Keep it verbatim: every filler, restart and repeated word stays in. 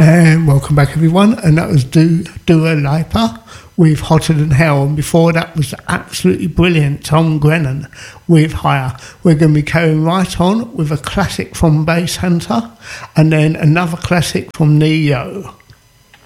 And welcome back, everyone. And that was Du- Dua Lipa with Hotter Than Hell. And before that was absolutely brilliant Tom Grennan with Higher. We're going to be carrying right on with a classic from Bass Hunter and then another classic from Neo.